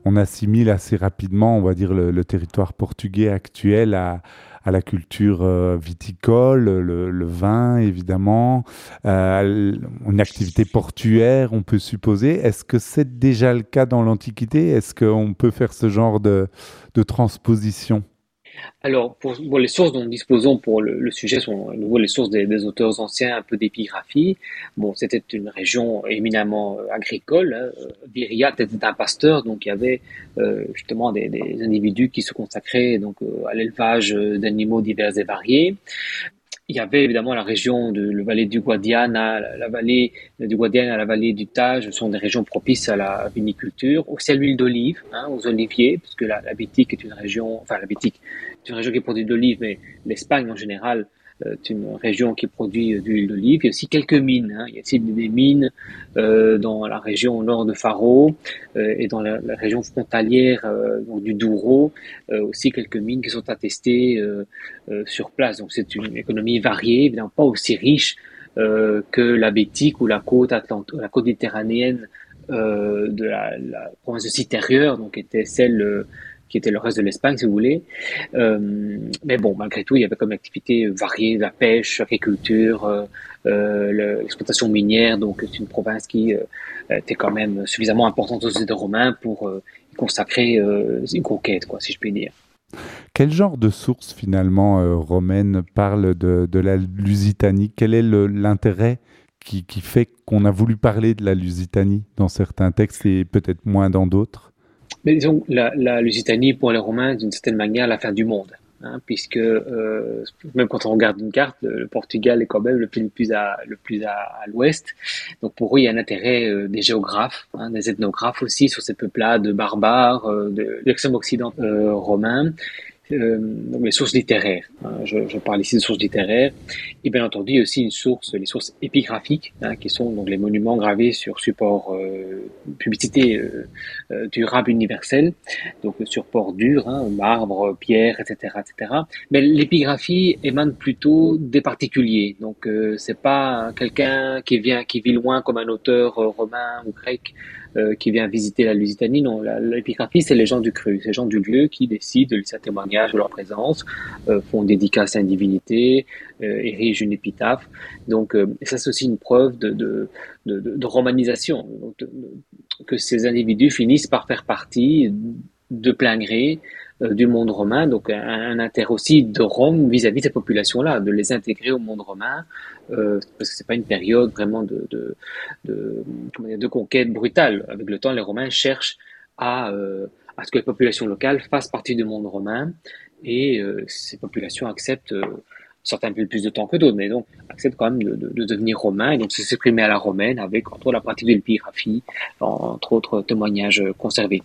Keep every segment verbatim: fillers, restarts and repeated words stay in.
on assimile assez rapidement, on va dire, le, le territoire portugais actuel à, à la culture euh, viticole, le, le vin évidemment, euh, une activité portuaire, on peut supposer. Est-ce que c'est déjà le cas dans l'Antiquité? Est-ce qu'on peut faire ce genre de, de transposition? Alors, pour, bon, les sources dont nous disposons pour le, le sujet sont à nouveau les sources des, des auteurs anciens, un peu d'épigraphie. Bon, c'était une région éminemment euh, agricole. Hein. Euh, Viriat était un pasteur, donc il y avait euh, justement des, des individus qui se consacraient donc euh, à l'élevage euh, d'animaux divers et variés. Il y avait évidemment la région de la vallée du Guadiana, la, la vallée du Guadiana, la vallée du Tage sont des régions propices à la viniculture, aussi à l'huile d'olive, hein, aux oliviers, parce que la, la Bitique est une région, enfin la Bitique est une région qui produit de l'olive, mais l'Espagne en général euh, est une région qui produit euh, de l'huile d'olive. Il y a aussi quelques mines, hein. Il y a aussi des mines euh, dans la région au nord de Faro euh, et dans la, la région frontalière euh, donc du Douro, euh, aussi quelques mines qui sont attestées euh, euh, sur place. Donc c'est une économie variée, évidemment pas aussi riche euh, que la Bétique ou la côte Atlant- la côte méditerranéenne euh, de la, la province de Citérieur, donc était celle euh, qui était le reste de l'Espagne, si vous voulez. Euh, mais bon, malgré tout, il y avait comme activité variée, la pêche, l'agriculture, euh, euh, l'exploitation minière. Donc c'est une province qui euh, était quand même suffisamment importante aux yeux des Romains pour euh, y consacrer euh, une conquête, quoi, si je puis dire. Quel genre de source finalement euh, romaine parle de, de la Lusitanie? Quel est le- l'intérêt qui, qui fait qu'on a voulu parler de la Lusitanie dans certains textes et peut-être moins dans d'autres? Mais disons, la, la Lusitanie, pour les Romains, d'une certaine manière, la fin du monde. Hein, puisque euh, même quand on regarde une carte, le, le Portugal est quand même le plus, le plus à, le plus à, à l'ouest. Donc pour eux, il y a un intérêt euh, des géographes, hein, des ethnographes aussi sur ces peuplades barbares euh, de l'extrême occident euh, romain. Euh, donc les sources littéraires, hein, je, je parle ici de sources littéraires, et bien entendu aussi une source, les sources épigraphiques, hein, qui sont donc les monuments gravés sur support euh, publicité euh, euh, durable universel, donc sur port dur, hein, marbre, pierre, et cetera, et cetera. Mais l'épigraphie émane plutôt des particuliers, donc euh, c'est pas quelqu'un qui vient, qui vit loin comme un auteur euh, romain ou grec euh, qui vient visiter la Lusitanie. Non, la- l'épigraphie, c'est les gens du cru, c'est les gens du lieu qui décident de laisser un témoignage de leur présence, euh, font dédicace à une divinité, euh, érigent une épitaphe. Donc, euh, ça, c'est aussi une preuve de, de, de, de, de romanisation, donc, de- de- que ces individus finissent par faire partie de plein gré euh, du monde romain, donc un, un intérêt aussi de Rome vis-à-vis de ces populations-là, de les intégrer au monde romain, euh, parce que c'est pas une période vraiment de, de, de, comment dire, de conquête brutale. Avec le temps, les Romains cherchent à, euh, à ce que les populations locales fassent partie du monde romain, et euh, ces populations acceptent, euh, certains un peu plus de temps que d'autres, mais donc acceptent quand même de, de, de devenir romains, et donc de s'exprimer à la romaine avec entre autres la pratique de l'épigraphie, entre autres témoignages conservés.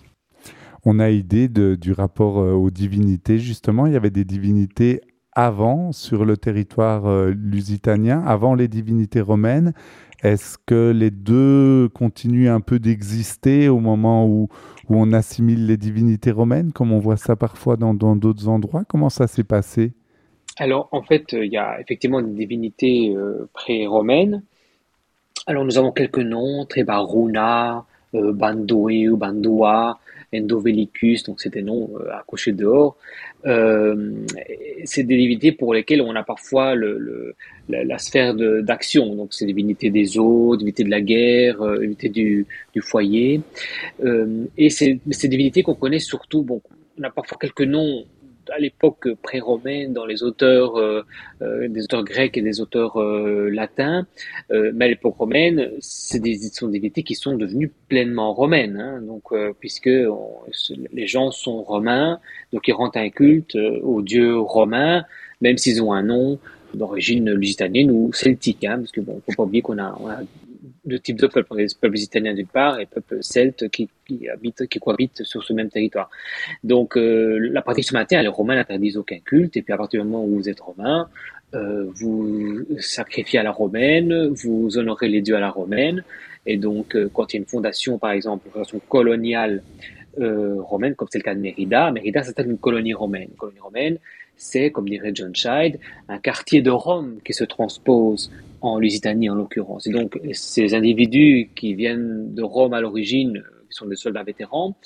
On a idée de- du rapport euh, aux divinités. Justement, il y avait des divinités avant sur le territoire euh, lusitanien, avant les divinités romaines. Est-ce que les deux continuent un peu d'exister au moment où, où on assimile les divinités romaines, comme on voit ça parfois dans dans d'autres endroits? Comment ça s'est passé? Alors, en fait, il y a effectivement des divinités euh, pré-romaines. Alors, nous avons quelques noms, Trebaruna, euh, Bandoeu, Bandoa, Endovelicus, donc c'est des noms euh, à coucher dehors. Euh, c'est des divinités pour lesquelles on a parfois le, le- la, la sphère de- d'action. Donc, c'est des divinités des eaux, divinités de la guerre, euh, divinités du, du foyer. Euh, et c'est ces divinités qu'on connaît surtout, bon, on a parfois quelques noms à l'époque pré-romaine dans les auteurs, euh, euh, des auteurs grecs et des auteurs euh, latins, euh, mais à l'époque romaine, c'est des, ce sont des divinités qui sont devenues pleinement romaines, hein, donc euh, puisque on- les gens sont romains, donc ils rendent un culte euh, aux dieux romains, même s'ils ont un nom d'origine lusitanienne ou celtique, hein, parce que bon, faut pas oublier qu'on a, on a deux types de peuples, les peuples italiens d'une part et les peuples celtes qui, qui habitent, qui cohabitent sur ce même territoire. Donc euh, la pratique se maintient, les Romains n'interdisent aucun culte, et puis à partir du moment où vous êtes romain, euh, vous sacrifiez à la romaine, vous honorez les dieux à la romaine, et donc euh, quand il y a une fondation, par exemple, une fondation coloniale euh, romaine, comme c'est le cas de Mérida. Mérida, c'est une colonie romaine. Une colonie romaine, c'est, comme dirait John Scheid, un quartier de Rome qui se transpose en Lusitanie en l'occurrence. Et donc, ces individus qui viennent de Rome à l'origine, qui sont des soldats vétérans,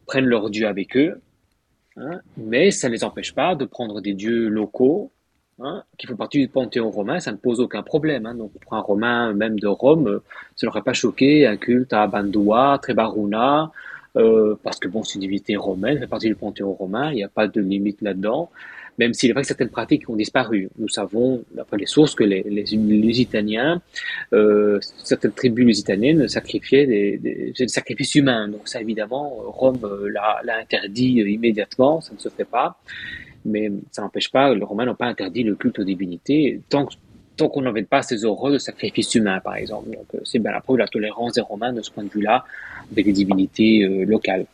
prennent leurs dieux avec eux, hein, mais ça ne les empêche pas de prendre des dieux locaux, hein, qui font partie du panthéon romain, ça ne pose aucun problème. Hein. Donc pour un Romain même de Rome, euh, ça n'aurait pas choqué un culte à Bandua, Trebaruna, euh, parce que bon, c'est une divinité romaine, ça fait partie du panthéon romain, il n'y a pas de limite là-dedans. Même s'il est vrai que certaines pratiques ont disparu. Nous savons, d'après les sources, que les, les Lusitaniens, euh, certaines tribus lusitaniennes sacrifiaient des, des, des sacrifices humains. Donc ça, évidemment, Rome euh, l'a, l'a interdit euh, immédiatement, ça ne se fait pas. Mais ça n'empêche pas, les Romains n'ont pas interdit le culte aux divinités, tant, tant qu'on n'avait pas ces horreurs de sacrifices humains, par exemple. Donc c'est bien la preuve de la tolérance des Romains de ce point de vue-là, avec les divinités euh, locales.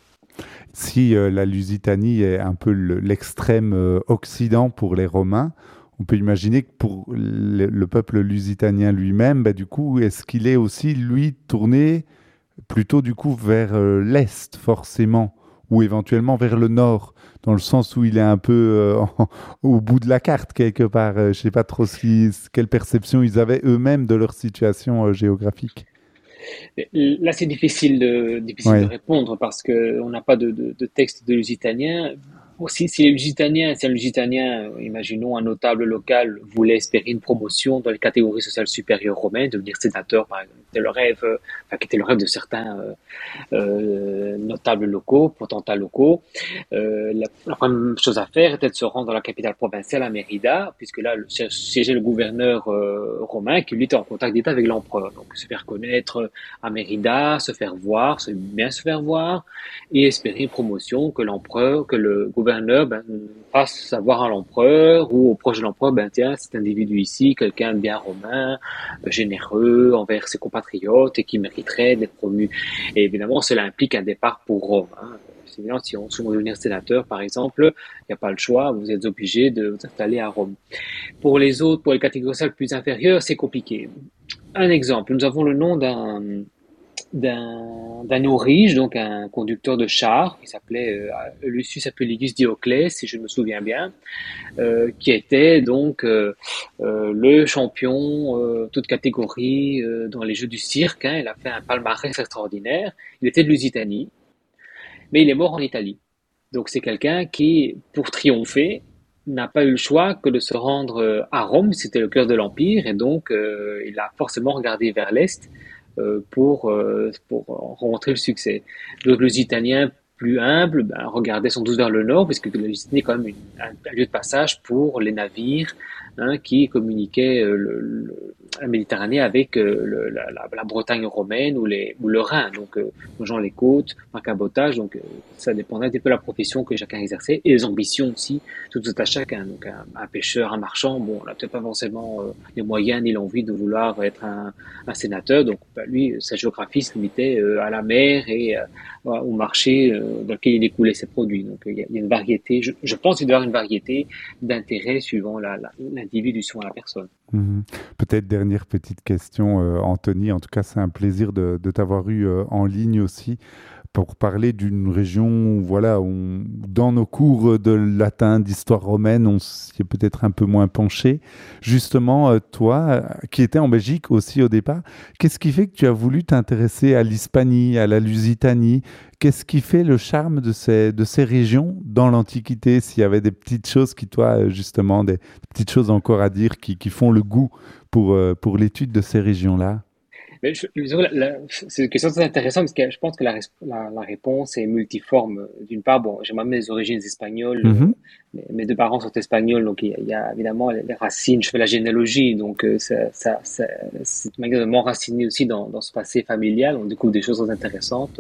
Si euh, la Lusitanie est un peu le- l'extrême euh, occident pour les Romains, on peut imaginer que pour le, le peuple lusitanien lui-même, bah, du coup, est-ce qu'il est aussi, lui, tourné plutôt du coup vers euh, l'est, forcément, ou éventuellement vers le nord, dans le sens où il est un peu euh, en- au bout de la carte, quelque part. Euh, je ne sais pas trop si, quelle perception ils avaient eux-mêmes de leur situation euh, géographique. Là, c'est difficile de, difficile de Oui. répondre parce que on n'a pas de, de, de texte de lusitanien. Bon, si, si les Lusitaniens, si un Lusitanien, euh, imaginons un notable local, voulait espérer une promotion dans les catégories sociales supérieures romaines, devenir sénateur, par exemple, c'était le rêve, euh, enfin, qui était le rêve de certains euh, euh, notables locaux, potentats locaux. Euh, la, la première chose à faire était de se rendre dans la capitale provinciale, à Mérida, puisque là le, siégeait le gouverneur euh, romain qui lui était en contact d'État avec l'empereur. Donc se faire connaître à Mérida, se faire voir, se, bien se faire voir, et espérer une promotion, que l'empereur, que le gouverneur ben, fasse savoir à l'empereur ou au proche de l'empereur, ben tiens, cet individu ici, quelqu'un de bien romain, généreux envers ses compatriotes et qui mériterait d'être promu. Et évidemment, cela implique un départ pour Rome. Hein. C'est évident, si on souhaite devenir sénateur, par exemple, il n'y a pas le choix, vous êtes obligé de vous installer à Rome. Pour les autres, pour les catégories sociales plus inférieures, c'est compliqué. Un exemple, nous avons le nom d'un d'un d'un aurige, donc un conducteur de char, qui s'appelait euh, Lucius Appuleius Dioclès, si je me souviens bien, euh, qui était donc euh, euh, le champion euh, toute catégorie euh, dans les jeux du cirque. Hein, il a fait un palmarès extraordinaire. Il était de Lusitanie, mais il est mort en Italie. Donc c'est quelqu'un qui, pour triompher, n'a pas eu le choix que de se rendre euh, à Rome, c'était le cœur de l'Empire, et donc euh, il a forcément regardé vers l'Est euh, pour, euh, pour rencontrer le succès. Donc le Lusitanien plus humble ben, regardait sans doute vers le nord, puisque le Lusitanie est quand même une, un, un lieu de passage pour les navires hein, qui communiquaient euh, le, le, la Méditerranée avec euh, le, la, la, la, Bretagne romaine ou, les, ou le Rhin, donc euh, longeant les côtes, un cabotage, donc euh, ça dépendait un petit peu de la profession que chacun exerçait et les ambitions aussi, tout à chacun. Donc un, un pêcheur, un marchand, bon, on n'a peut-être pas forcément euh, les moyens ni l'envie de vouloir être un, un sénateur, donc bah, lui, sa géographie se limitait euh, à la mer et euh, au marché euh, dans lequel il écoulait ses produits. Donc il y, y a une variété, je, je pense qu'il doit y avoir une variété d'intérêts suivant la, la, l'individu, suivant la personne. Mmh. Peut-être dernière petite question, euh, Anthony. En tout cas, c'est un plaisir de, de t'avoir eu euh, en ligne aussi pour parler d'une région, voilà, on, dans nos cours de latin, d'histoire romaine, on s'y est peut-être un peu moins penché. Justement, euh, toi, euh, qui étais en Belgique aussi au départ, qu'est-ce qui fait que tu as voulu t'intéresser à l'Hispanie, à la Lusitanie? Qu'est-ce qui fait le charme de ces, de ces régions dans l'Antiquité? S'il y avait des petites choses qui, toi, euh, justement, des petites choses encore à dire qui, qui font le goût pour, euh, pour l'étude de ces régions-là? Mais je, la, la, c'est une question très intéressante parce que je pense que la, la, la réponse est multiforme. D'une part, bon, j'ai moi-même des origines espagnoles. Euh, Mhm. mes, mes deux parents sont espagnols, donc il y a, il y a évidemment les, les racines. Je fais la généalogie, donc euh, ça, ça, ça, c'est une manière de m'enraciner aussi dans, dans ce passé familial. On découvre des choses très intéressantes.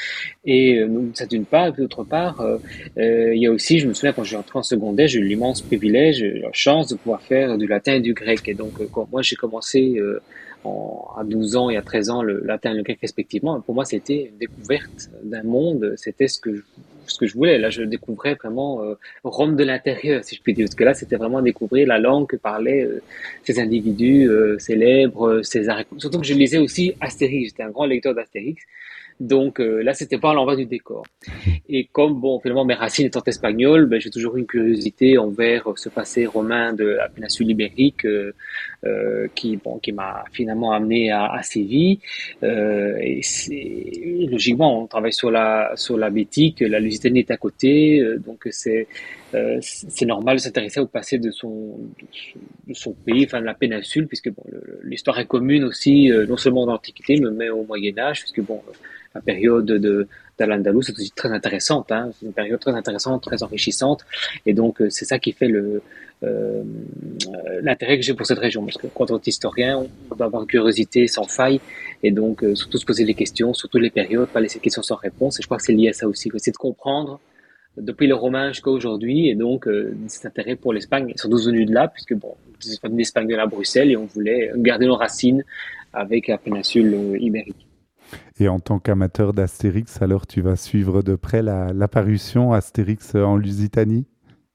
Et euh, ça d'une part, et puis d'autre part, euh, euh, il y a aussi, je me souviens quand je suis entré en secondaire, j'ai eu l'immense privilège, la chance de pouvoir faire du latin et du grec. Et donc, euh, quand moi j'ai commencé euh, en, à douze ans et à treize ans le latin et le grec respectivement, pour moi c'était une découverte d'un monde, c'était ce que je, ce que je voulais. Là, je découvrais vraiment euh, Rome de l'intérieur, si je puis dire, parce que là, c'était vraiment découvrir la langue que parlaient euh, ces individus euh, célèbres, César. Surtout que je lisais aussi Astérix, j'étais un grand lecteur d'Astérix. Donc euh, là, c'était pas à l'envers du décor. Et comme, bon, finalement, mes racines étant espagnoles, ben, j'ai toujours eu une curiosité envers ce passé romain de la péninsule ibérique, euh, euh, qui, bon, qui m'a finalement amené à, à Séville. Euh, et c'est, logiquement, on travaille sur la, sur la Bétique, la Lusitanie est à côté, euh, donc c'est, euh, c'est normal de s'intéresser au passé de son, de son pays, enfin de la péninsule, puisque bon, le- l'histoire est commune aussi, euh, non seulement dans l'Antiquité, mais au Moyen Âge, puisque bon, la période de d'Al-Andalus est aussi très intéressante, hein, c'est une période très intéressante, très enrichissante, et donc euh, c'est ça qui fait le euh, l'intérêt que j'ai pour cette région, parce que quand on est historien, on doit avoir une curiosité sans faille, et donc euh, surtout se poser des questions, surtout les périodes, pas laisser des questions sans réponse, et je crois que c'est lié à ça aussi, c'est de comprendre depuis les Romains jusqu'à aujourd'hui, et donc euh, cet intérêt pour l'Espagne est sans doute venu de là, puisque bon, c'est une espagnole à Bruxelles, et on voulait garder nos racines avec la péninsule euh, ibérique. Et en tant qu'amateur d'Astérix, alors tu vas suivre de près la, l'apparition Astérix en Lusitanie?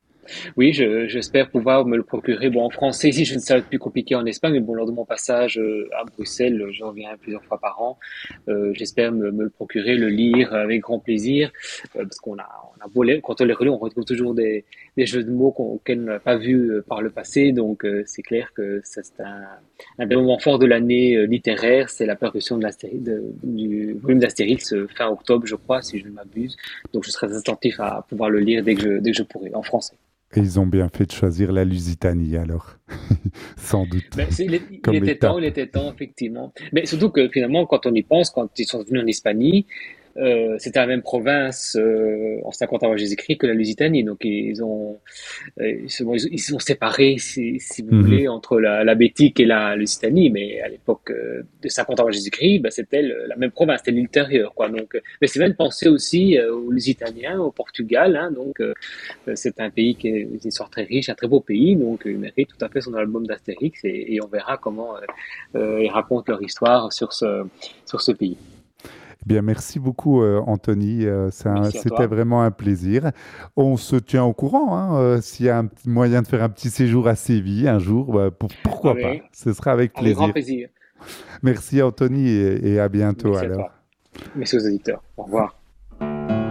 Oui, je, j'espère pouvoir me le procurer. Bon, en français, ici, je ne sais pas plus compliqué en Espagne, mais bon, lors de mon passage euh, à Bruxelles, je reviens plusieurs fois par an. Euh, j'espère me, me le procurer, le lire avec grand plaisir, euh, parce qu'on a, on a beau les- quand on les relit, on retrouve toujours des, des jeux de mots qu'on, auxquels on n'a pas vu euh, par le passé. Donc, euh, c'est clair que ça, c'est un, un des moments forts de l'année euh, littéraire. C'est la parution de l'Astérix, de- du volume d'Astérix euh, fin octobre, je crois, si je ne m'abuse. Donc, je serai attentif à pouvoir le lire dès que je, dès que je pourrai, en français. Et ils ont bien fait de choisir la Lusitanie alors, sans doute, Ben, c'est- il, est- il comme était temps, il étape. était temps, effectivement. Mais surtout que finalement, quand on y pense, quand ils sont venus en Hispanie, euh, c'était la même province euh, en cinquante avant Jésus-Christ que la Lusitanie. Donc ils ont, euh, ils sont, ils sont séparés, si, si vous Mhm. voulez, entre la, la Bétique et la Lusitanie. Mais à l'époque euh, de cinquante avant Jésus-Christ, ben, c'était le- la même province, c'était l'ultérieur, quoi. Donc, euh, mais c'est même penser aussi euh, aux Lusitaniens, au Portugal. Hein, donc euh, euh, c'est un pays qui est une histoire très riche, un très beau pays, donc euh, il mérite tout à fait son album d'Astérix et, et on verra comment euh, euh, ils racontent leur histoire sur ce, sur ce pays. Eh bien, merci beaucoup, euh, Anthony. Euh, c'est un- Merci à c'était toi. vraiment un plaisir. On se tient au courant, hein, euh, s'il y a un petit moyen de faire un petit séjour à Séville un jour, bah, pour- pourquoi pas? Avec, Ce sera avec avec grand plaisir. plaisir. Merci, Anthony, et et à bientôt Merci à alors. toi. Merci aux auditeurs. Au revoir.